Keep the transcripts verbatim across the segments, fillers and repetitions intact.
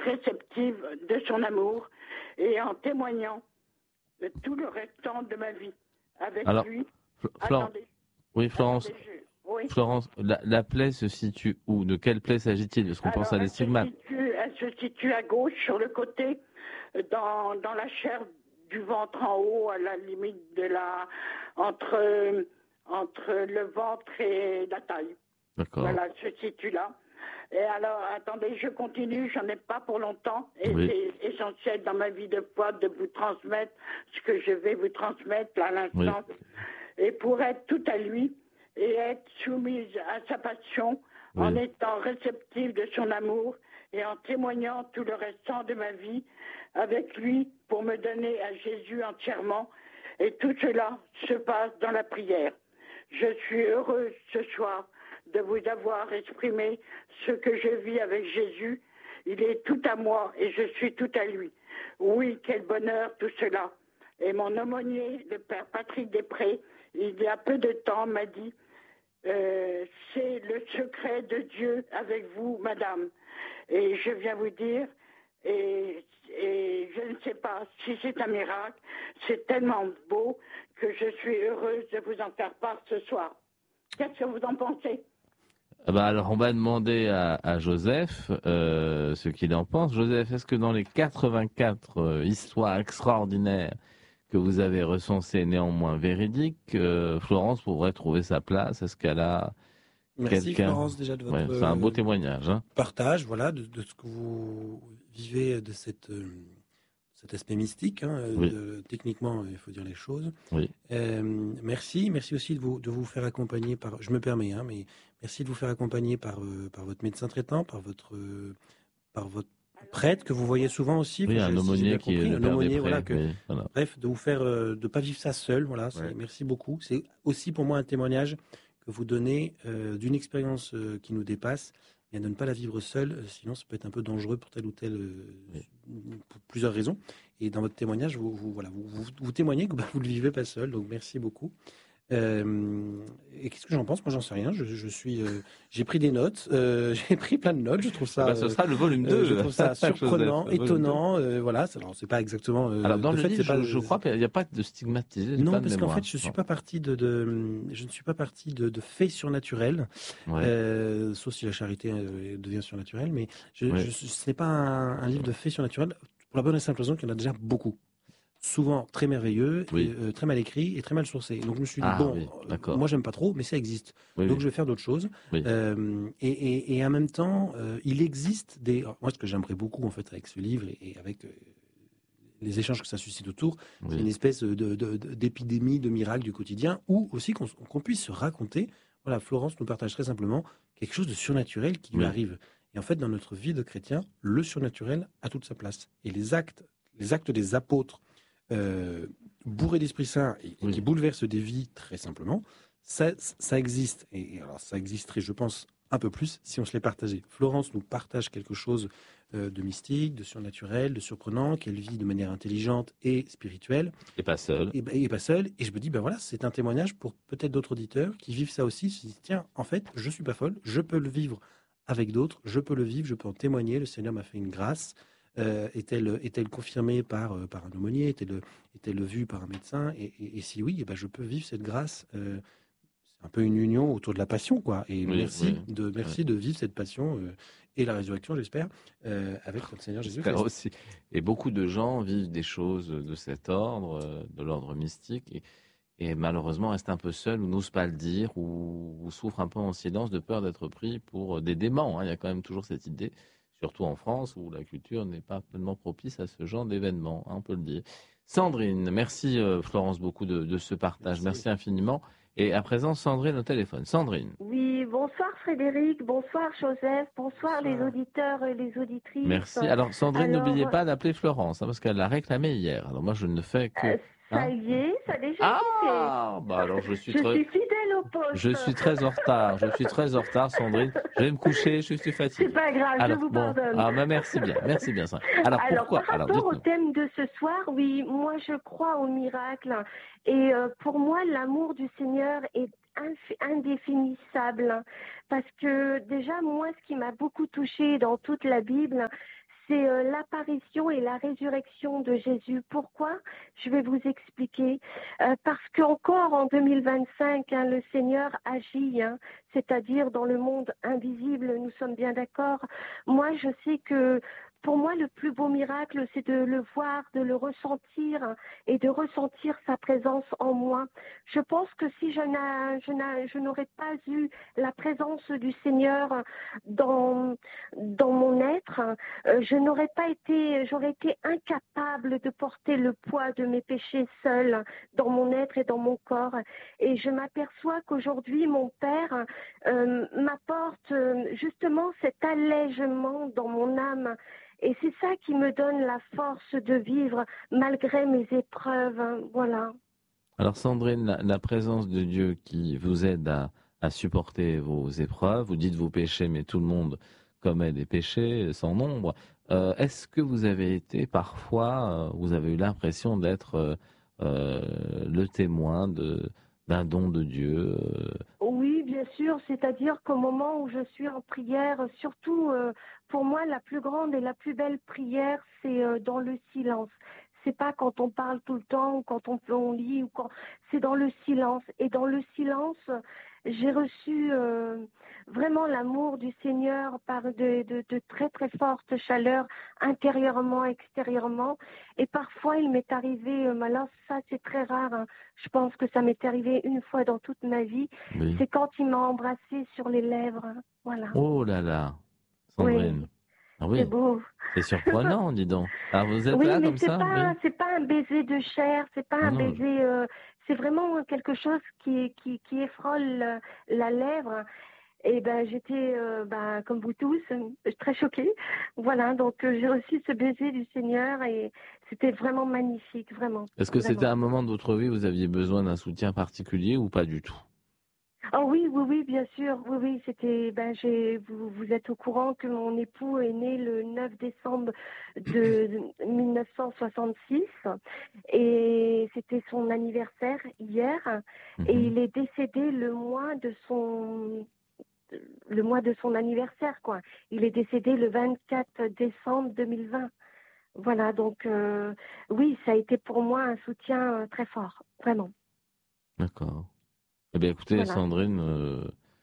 réceptive de son amour et en témoignant de tout le restant de ma vie avec Alors, lui. Fl- Florence, Attendez, oui, Florence, attendez, je- oui. Florence, la, la plaie se situe où? De quelle plaie s'agit-il? Parce qu'on pense Alors, à des elle se, stigmates. situe, elle se situe à gauche, sur le côté, dans, dans la chair du ventre en haut, à la limite de la... entre, entre le ventre et la taille. D'accord. Voilà, elle se situe là. Et alors, attendez, je continue, j'en ai pas pour longtemps. Et Oui. c'est essentiel dans ma vie de foi de vous transmettre ce que je vais vous transmettre à l'instant. Oui. Et pour être tout à lui et être soumise à sa passion, Oui. en étant réceptive de son amour et en témoignant tout le restant de ma vie avec lui pour me donner à Jésus entièrement. Et tout cela se passe dans la prière. Je suis heureuse ce soir de vous avoir exprimé ce que je vis avec Jésus. Il est tout à moi et je suis tout à lui. Oui, quel bonheur tout cela. Et mon aumônier, le père Patrick Després, il y a peu de temps m'a dit euh, c'est le secret de Dieu avec vous, madame. Et je viens vous dire, et, et je ne sais pas si c'est un miracle, c'est tellement beau que je suis heureuse de vous en faire part ce soir. Qu'est-ce que vous en pensez? Ah bah alors, on va demander à, à Joseph euh, ce qu'il en pense. Joseph, est-ce que dans les quatre-vingt-quatre euh, histoires extraordinaires que vous avez recensées, néanmoins véridiques, euh, Florence pourrait trouver sa place? Est-ce qu'elle a Merci quelqu'un? Florence déjà de votre Ouais, c'est un beau euh, témoignage. Hein. partage, voilà, de, de ce que vous vivez de cette, euh, cet aspect mystique. Hein, Oui. de- techniquement, il faut dire les choses. Oui. Euh, merci, merci aussi de vous, de vous faire accompagner par, je me permets, hein, mais merci de vous faire accompagner par, euh, par votre médecin traitant, par votre, euh, par votre prêtre que vous voyez souvent aussi. Oui, Enfin, un je- si j'ai aumônier bien qui est compris, le un père aumônier, Després. voilà, que, Oui, voilà. bref, de vous faire, euh, de pas vivre ça seul, voilà. c'est- Ouais. Merci beaucoup. C'est aussi pour moi un témoignage que vous donnez euh, d'une expérience euh, qui nous dépasse, mais de ne pas la vivre seule, euh, sinon ça peut être un peu dangereux pour telle ou telle, euh, Oui. pour plusieurs raisons. Et dans votre témoignage, vous, vous, voilà, vous, vous, vous témoignez que bah, vous ne le vivez pas seul, donc merci beaucoup. Euh, et qu'est-ce que j'en pense? Moi, j'en sais rien. Je, je suis, euh, j'ai pris des notes. euh, j'ai pris plein de notes. Je trouve Eh ça, ben, ce euh, sera le volume euh, deux. je trouve ça Joseph, surprenant, le volume étonnant. euh, voilà. C'est- Alors, c'est pas exactement. euh, Alors, dans de le fait, livre, c'est pas. je, je crois qu'il n'y a pas de stigmatisé, j'ai Non, pas de parce qu'en mémoire. fait, je suis Non. pas parti de, de, je ne suis pas parti de, de faits surnaturels, Ouais. euh, sauf si la charité euh, devient surnaturelle. Mais je, Ouais. je, ce n'est pas un, un livre de faits surnaturels pour la bonne et simple raison qu'il y en a déjà beaucoup. Souvent très merveilleux, Oui. et, euh, très mal écrit et très mal sourcé. Donc je me suis dit, Ah bon, oui, euh, d'accord. moi j'aime pas trop, mais ça existe. Oui, Donc oui. je vais faire d'autres choses. Oui. Euh, et, et, et en même temps, euh, il existe des... alors, moi, ce que j'aimerais beaucoup en fait avec ce livre et, et avec euh, les échanges que ça suscite autour, Oui. c'est une espèce de, de- de- d'épidémie, de miracle du quotidien, ou aussi qu'on, qu'on puisse se raconter. Voilà, Florence nous partage très simplement quelque chose de surnaturel qui lui Oui. arrive. Et en fait, dans notre vie de chrétien, le surnaturel a toute sa place. Et les actes, les actes des apôtres, euh, bourrés d'Esprit Saint et, et Oui. qui bouleversent des vies très simplement, ça, ça existe. Et, et alors, ça existerait, je pense, un peu plus si on se les partageait. Florence nous partage quelque chose euh, de mystique, de surnaturel, de surprenant, qu'elle vit de manière intelligente et spirituelle, Et pas seul. et, et pas seule. Et je me dis, ben voilà, c'est un témoignage pour peut-être d'autres auditeurs qui vivent ça aussi. Se disent, tiens, en fait, je suis pas folle, je peux le vivre avec d'autres, je peux le vivre, je peux en témoigner. Le Seigneur m'a fait une grâce. Euh, est-elle, est-elle confirmée par, euh, par un aumônier? Est-elle, est-elle vue par un médecin? Et, et- et si oui, eh ben, je peux vivre cette grâce. Euh, c'est un peu une union autour de la passion, quoi. Et Oui, merci, oui. de, merci de vivre cette passion euh, et la résurrection, j'espère, euh, avec notre Seigneur J'espère Jésus-Christ. aussi. Et beaucoup de gens vivent des choses de cet ordre, euh, de l'ordre mystique, et, et malheureusement restent un peu seuls ou n'osent pas le dire, ou, ou souffrent un peu en silence de peur d'être pris pour des déments. Hein. Il y a quand même toujours cette idée, surtout en France, où la culture n'est pas pleinement propice à ce genre d'événements, hein, on peut le dire. Sandrine, merci euh, Florence beaucoup de, de ce partage, merci. merci infiniment. Et à présent, Sandrine au téléphone. Sandrine. Oui, bonsoir Frédéric, bonsoir Joseph, bonsoir, bonsoir. les auditeurs et les auditrices. Merci. Alors Sandrine, Alors, n'oubliez pas d'appeler Florence, hein, parce qu'elle l'a réclamé hier. Alors moi, je ne fais que... Euh, ça hein y est, ça a déjà ah, été fait. Ah, bah alors je suis je très... suis fidèle au poste. Je suis très en retard, je suis très en retard, Sandrine. Je vais me coucher, je suis fatigué. C'est pas grave, alors, je vous bon, pardonne. Ah, bah merci bien, merci bien. Ça. Alors, alors pourquoi par rapport alors, au thème de ce soir, oui, moi je crois au miracle. Et euh, pour moi, l'amour du Seigneur est indéfinissable. Parce que déjà, moi, ce qui m'a beaucoup touchée dans toute la Bible, c'est euh, l'apparition et la résurrection de Jésus. Pourquoi? Je vais vous expliquer. Euh, parce qu'encore en deux mille vingt-cinq, hein, le Seigneur agit, hein, c'est-à-dire dans le monde invisible, nous sommes bien d'accord. Moi, je sais que pour moi, le plus beau miracle, c'est de le voir, de le ressentir et de ressentir sa présence en moi. Je pense que si je, n'a, je, n'a, je n'aurais pas eu la présence du Seigneur dans, dans mon être, euh, je n'aurais pas été, j'aurais été incapable de porter le poids de mes péchés seul dans mon être et dans mon corps. Et je m'aperçois qu'aujourd'hui, mon Père euh, m'apporte euh, justement cet allègement dans mon âme. Et c'est ça qui me donne la force de vivre malgré mes épreuves. Hein, voilà. Alors Sandrine, la, la présence de Dieu qui vous aide à, à supporter vos épreuves, vous dites vos péchés, mais tout le monde commet des péchés sans nombre. Euh, est-ce que vous avez été parfois, euh, vous avez eu l'impression d'être euh, euh, le témoin de, d'un don de Dieu euh... Oui, bien sûr, c'est-à-dire qu'au moment où je suis en prière, surtout euh, pour moi, la plus grande et la plus belle prière, c'est euh, dans le silence. C'est pas quand on parle tout le temps ou quand on, on lit ou quand c'est dans le silence. Et dans le silence, j'ai reçu euh, vraiment l'amour du Seigneur par de, de, de très très fortes chaleurs intérieurement, extérieurement. Et parfois, il m'est arrivé, euh, alors ça c'est très rare, hein, je pense que ça m'est arrivé une fois dans toute ma vie, Oui. c'est quand il m'a embrassé sur les lèvres. Hein, voilà. Oh là là, Sandrine. Oui. Ah oui. C'est beau. C'est surprenant, dis donc. Alors vous êtes oui, là mais comme c'est ça pas, oui. c'est pas un baiser de chair, c'est pas non, un non, baiser, euh, c'est vraiment quelque chose qui, qui, qui effrôle la, la lèvre. Et ben j'étais, euh, ben, comme vous tous, très choquée. Voilà, donc euh, j'ai reçu ce baiser du Seigneur et c'était vraiment magnifique, vraiment. Est-ce que vraiment. c'était un moment de votre vie où vous aviez besoin d'un soutien particulier ou pas du tout? Oh oui, oui, oui, bien sûr, oui, oui, c'était, ben, j'ai, vous, vous êtes au courant que mon époux est né le neuf décembre de mille neuf cent soixante-six et c'était son anniversaire hier Mmh. et il est décédé le mois de son, le mois de son anniversaire, quoi. Il est décédé le vingt-quatre décembre deux mille vingt. Voilà, donc euh, oui, ça a été pour moi un soutien très fort, vraiment. D'accord. Eh bien, écoutez, Voilà. Sandrine, euh,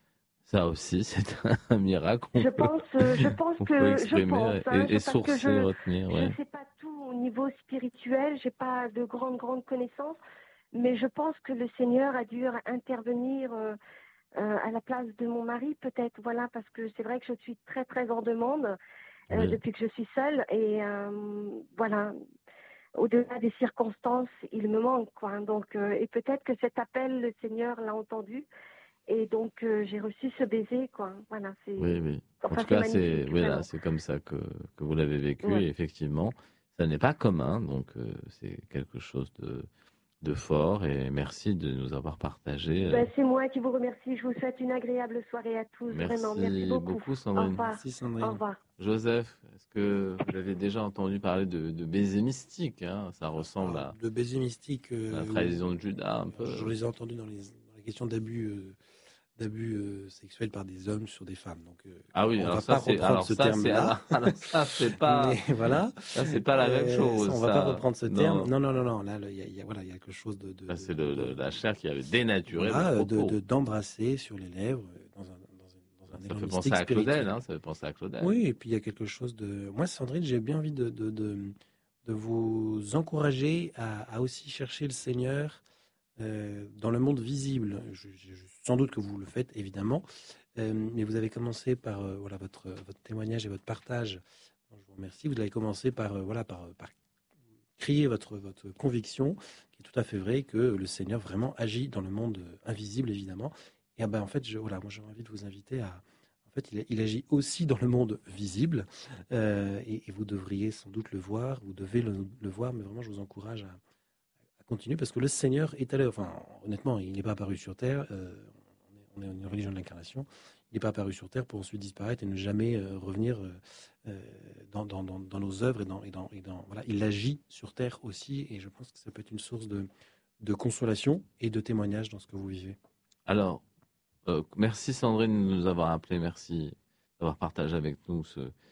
ça aussi, c'est un miracle. Je pense, euh, je pense on que peut je exprimer pense, et, hein, et je, parce que sourcer, je retenir. Ouais. je sais pas tout au niveau spirituel, j'ai pas de grandes grandes connaissances, mais je pense que le Seigneur a dû intervenir euh, euh, à la place de mon mari peut-être, voilà, parce que c'est vrai que je suis très très en demande euh, Oui. depuis que je suis seule et euh, voilà. Au-delà des circonstances, il me manque, quoi. Donc, euh, et peut-être que cet appel, le Seigneur l'a entendu. Et donc, euh, j'ai reçu ce baiser, quoi. Voilà, c'est... Oui, oui. En Enfin, tout c'est cas, c'est magnifique, oui, là, vraiment. c'est comme ça que, que vous l'avez vécu. Ouais. Et effectivement, ça n'est pas commun, donc euh, c'est quelque chose de, de fort. Et merci de nous avoir partagé. euh, Ben, c'est moi qui vous remercie. Je vous souhaite une agréable soirée à tous, vraiment. Merci Merci beaucoup. beaucoup, Au Sandrine. revoir. Merci Au Sandrine. revoir. Joseph, est-ce que vous avez déjà entendu parler de, de baiser mystique hein Ça ressemble Alors, à, de baiser mystique, à la euh, trahison de Judas un ou- peu. je les ai entendus dans les, dans les questions d'abus euh, d'abus euh, sexuels par des hommes sur des femmes. Donc, euh, Ah oui, on alors va ça pas c'est reprendre alors ce ça c'est terme-là. alors, alors ça c'est pas Mais voilà, ça c'est pas la même Euh, chose ça, on va pas ça. reprendre ce Non, terme. Non, non, non, non. Là, il y a, il y a- voilà, il y a quelque chose de, de, là de- c'est le- le- de- la chair qui avait dénaturé le voilà, euh, de, propos. de- d'embrasser sur les lèvres euh, dans un, dans un, dans un Ça élan fait penser mystique à Claudel, spirituel. hein, ça fait penser à Claudel. Oui, et puis il y a quelque chose de. Moi, Sandrine, j'ai bien envie de, de, de, de vous encourager à, à aussi chercher le Seigneur euh, dans le monde visible. Je- je- sans doute que vous le faites, évidemment, euh, mais vous avez commencé par euh, voilà, votre, votre témoignage et votre partage. Je vous remercie. Vous avez commencé par, euh, voilà, par, par crier votre, votre conviction, qui est tout à fait vrai, que le Seigneur vraiment agit dans le monde invisible, évidemment. Et ah ben, en fait, je, voilà, moi j'ai envie de vous inviter à... En fait, il, il agit aussi dans le monde visible, euh, et, et vous devriez sans doute le voir, vous devez le, le voir, mais vraiment, je vous encourage à, à continuer, parce que le Seigneur est à l'œuvre. Enfin, honnêtement, il n'est pas apparu sur Terre, euh, on, est, on est une religion de l'incarnation, il n'est pas apparu sur Terre pour ensuite disparaître et ne jamais euh, revenir euh, euh, dans, dans, dans, dans nos œuvres. Et dans, et dans, et dans, voilà. Il agit sur Terre aussi, et je pense que ça peut être une source de, de consolation et de témoignage dans ce que vous vivez. Alors, euh, merci Sandrine de nous avoir appelé, merci d'avoir partagé avec nous ce,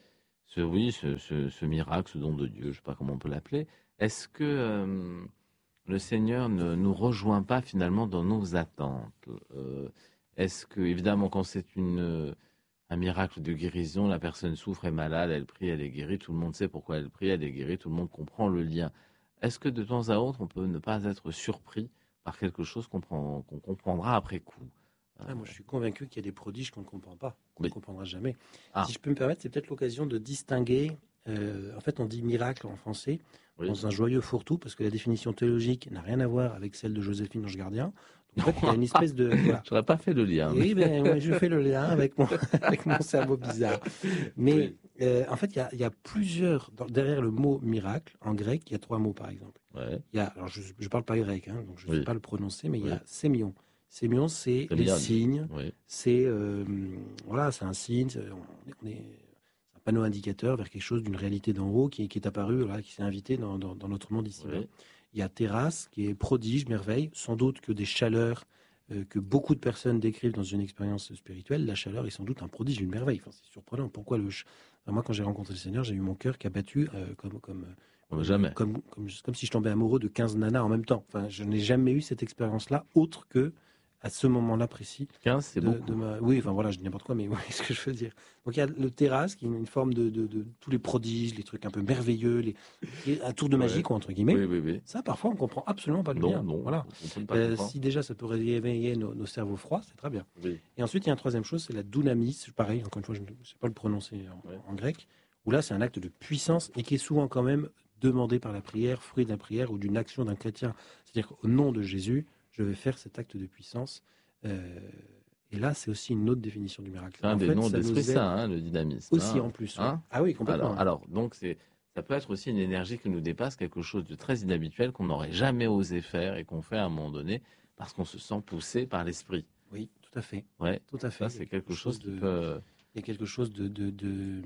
ce, oui, ce, ce, ce miracle, ce don de Dieu, je ne sais pas comment on peut l'appeler, est-ce que euh, le Seigneur ne nous rejoint pas finalement dans nos attentes? euh, Est-ce que, évidemment, quand c'est une, un miracle de guérison, la personne souffre, est malade, elle prie, elle est guérie, tout le monde sait pourquoi elle prie, elle est guérie, tout le monde comprend le lien. Est-ce que de temps à autre, on peut ne pas être surpris par quelque chose qu'on prend- qu'on comprendra après coup? Ah, moi, je suis convaincu qu'il y a des prodiges qu'on ne comprend pas, qu'on Oui. ne comprendra jamais. Ah. Si je peux me permettre, c'est peut-être l'occasion de distinguer. euh, en fait, on dit miracle en français Oui. dans un joyeux fourre-tout, parce que la définition théologique n'a rien à voir avec celle de Joséphine Ange Gardien. Donc, en fait, il y a une espèce de. Voilà. Je n'aurais pas fait le lien. Oui, ben, moi, je fais le lien avec mon, avec mon cerveau bizarre. Mais Oui. euh, en fait, il y a, il y a plusieurs. dans- derrière le mot miracle, en grec, il y a trois mots, par exemple. Ouais. Il y a, alors je ne parle pas grec, hein, donc je ne Oui. sais pas le prononcer, mais il y a Oui. sémion. Sémion, c'est les Sémion. signes. Oui. C'est euh, voilà, c'est un signe. c'est- On est, on est- c'est un panneau indicateur vers quelque chose d'une réalité d'en haut qui, qui est apparu, voilà, qui s'est invité dans, dans- dans notre monde ici. Oui. Il y a terrasse, qui est prodige, merveille. Sans doute que des chaleurs euh, que beaucoup de personnes décrivent dans une expérience spirituelle, la chaleur est sans doute un prodige, une merveille. Enfin, c'est surprenant. Pourquoi le ch- enfin, moi, quand j'ai rencontré le Seigneur, j'ai eu mon cœur qui a battu euh, comme comme Comme jamais. comme, comme, comme si je tombais amoureux de quinze nanas en même temps. Enfin, je n'ai jamais eu cette expérience-là autre que à ce moment-là précis. quinze, c'est de, beaucoup. de ma... Oui, enfin voilà, je dis n'importe quoi, mais oui, ce que je veux dire. Donc il y a le terrasse qui est une forme de, de, de tous les prodiges, les trucs un peu merveilleux, les... qui est un tour de magie, Ouais. quoi, entre guillemets. Oui, oui, oui. Ça, parfois, on comprend absolument pas le Non, lien. non. Voilà. On ne pas Euh, comprendre. si déjà ça peut réveiller nos, nos cerveaux froids, c'est très bien. Oui. Et ensuite, il y a une troisième chose, c'est la dunamis. Pareil, encore une fois, je ne sais pas le prononcer en, Ouais. en grec, où là, c'est un acte de puissance et qui est souvent quand même demandé par la prière, fruit de la prière ou d'une action d'un chrétien. C'est-à-dire qu'au nom de Jésus, je vais faire cet acte de puissance. Euh, et là, c'est aussi une autre définition du miracle. C'est un En des fait, noms de ça l'Esprit nous aide Saint, hein, le dynamisme. aussi hein. en plus. ouais. Hein Ah oui, complètement. Alors, alors, donc, c'est, ça peut être aussi une énergie qui nous dépasse, quelque chose de très inhabituel qu'on n'aurait jamais osé faire et qu'on fait à un moment donné parce qu'on se sent poussé par l'esprit. Oui, tout à fait. Ouais. Tout à fait. Ça, c'est quelque chose qui de... peut. Il y a quelque chose de, de, de...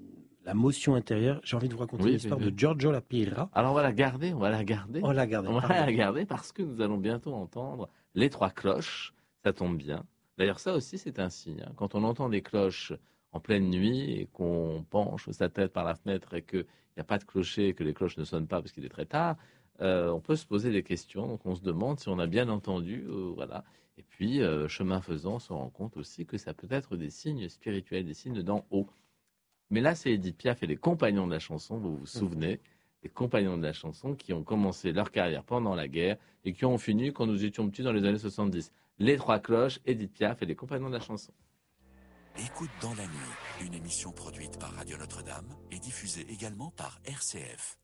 la motion intérieure. J'ai envie de vous raconter Oui, une histoire oui, oui. de Giorgio La Pira. Alors, on va la garder, on va la garder. On l'a gardé. On va pardon. la garder parce que nous allons bientôt entendre les trois cloches. Ça tombe bien. D'ailleurs, ça aussi, c'est un signe. hein. Quand on entend des cloches en pleine nuit et qu'on penche sa tête par la fenêtre et qu'il n'y a pas de clocher et que les cloches ne sonnent pas parce qu'il est très tard, euh, on peut se poser des questions. Donc, on se demande si on a bien entendu. euh, voilà. Et puis, euh, chemin faisant, on se rend compte aussi que ça peut être des signes spirituels, des signes d'en haut. Mais là, c'est Edith Piaf et les compagnons de la chanson, vous vous souvenez, les compagnons de la chanson qui ont commencé leur carrière pendant la guerre et qui ont fini quand nous étions petits dans les années soixante-dix. Les trois cloches, Edith Piaf et les compagnons de la chanson. Écoute dans la nuit, une émission produite par Radio Notre-Dame et diffusée également par R C F.